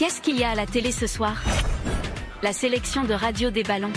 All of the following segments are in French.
Qu'est-ce qu'il y a à la télé ce soir? La sélection de Radio des Ballons.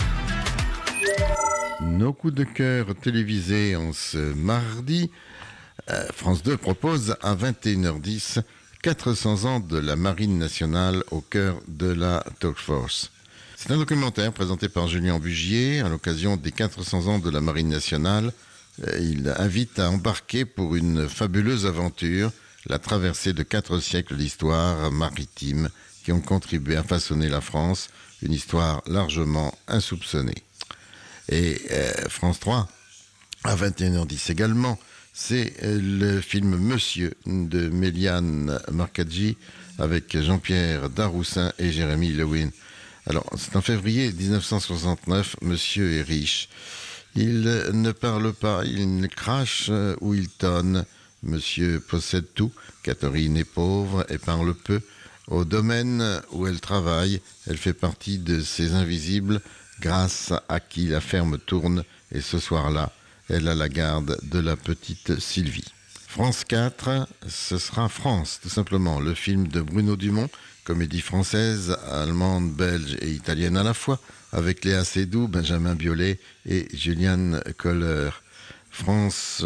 Nos coups de cœur télévisés en ce mardi. France 2 propose à 21h10 400 ans de la Marine nationale au cœur de la Talk Force. C'est un documentaire présenté par Julien Bugier à l'occasion des 400 ans de la Marine nationale. Il invite à embarquer pour une fabuleuse aventure, la traversée de 4 siècles d'histoire maritime qui ont contribué à façonner la France, une histoire largement insoupçonnée. Et France 3, à 21h10 également, c'est le film Monsieur de Méliane Marcaggi avec Jean-Pierre Daroussin et Jérémy Lewin. Alors, c'est en février 1969, Monsieur est riche. Il ne parle pas, il crache ou il tonne. Monsieur possède tout. Catherine est pauvre et parle peu. Au domaine où elle travaille, elle fait partie de ces invisibles grâce à qui la ferme tourne. Et ce soir-là, elle a la garde de la petite Sylvie. France 4, ce sera France, tout simplement. Le film de Bruno Dumont, comédie française, allemande, belge et italienne à la fois, avec Léa Seydoux, Benjamin Biolay et Juliane Koller. France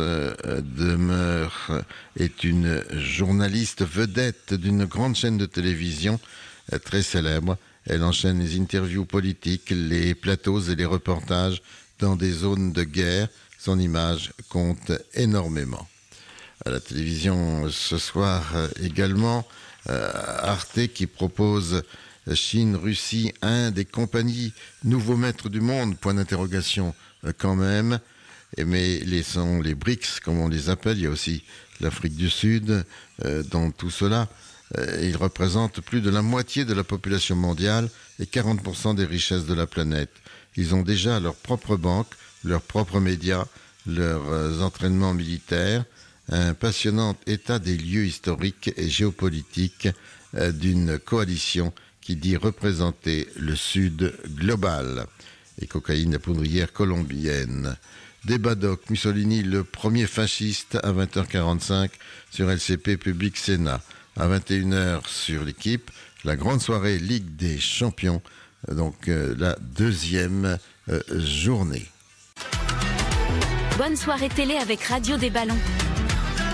Demeure est une journaliste vedette d'une grande chaîne de télévision très célèbre. Elle enchaîne les interviews politiques, les plateaux et les reportages dans des zones de guerre. Son image compte énormément. À la télévision ce soir également, Arte qui propose Chine, Russie, Inde et compagnie, nouveaux maîtres du monde, point d'interrogation quand même. Mais les BRICS, comme on les appelle, il y a aussi l'Afrique du Sud dans tout cela. Ils représentent plus de la moitié de la population mondiale et 40% des richesses de la planète. Ils ont déjà leur propre banque, leurs propres médias, leurs entraînements militaires, un passionnant état des lieux historiques et géopolitiques d'une coalition qui dit représenter le Sud global. Et cocaïne, la poudrière colombienne. Débat doc, Mussolini, le premier fasciste, à 20h45 sur LCP Public Sénat. À 21h sur l'équipe, la grande soirée Ligue des Champions, donc la deuxième journée. Bonne soirée télé avec Radio des Ballons.